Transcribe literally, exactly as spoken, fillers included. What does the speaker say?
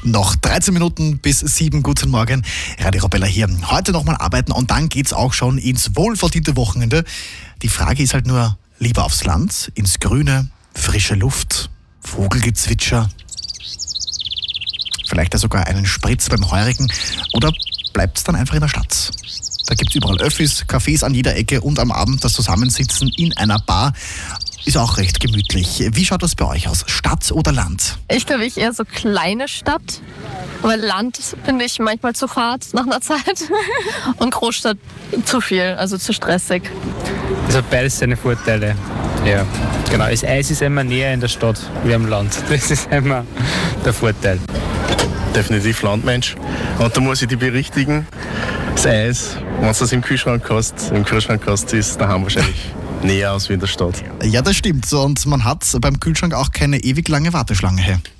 Noch dreizehn Minuten bis sieben. Guten Morgen, Radio Arabella hier. Heute nochmal arbeiten und dann geht's auch schon ins wohlverdiente Wochenende. Die Frage ist halt nur, lieber aufs Land, ins Grüne, frische Luft, Vogelgezwitscher, vielleicht ja sogar einen Spritz beim Heurigen, oder bleibt's dann einfach in der Stadt? Da gibt's überall Öffis, Cafés an jeder Ecke und am Abend das Zusammensitzen in einer Bar ist auch recht gemütlich. Wie schaut das bei euch aus? Stadt oder Land? Ich glaube, ich eher so kleine Stadt, weil Land finde ich manchmal zu fad nach einer Zeit und Großstadt zu viel, also zu stressig. Es hat beides seine Vorteile. Ja, genau. Das Eis ist immer näher in der Stadt wie am Land. Das ist immer der Vorteil. Definitiv Landmensch. Und da muss ich dich berichtigen, das Eis, wenn du das im Kühlschrank hast, im Kühlschrank hast, ist daheim wahrscheinlich näher aus wie in der Stadt. Ja, das stimmt. Und man hat beim Kühlschrank auch keine ewig lange Warteschlange.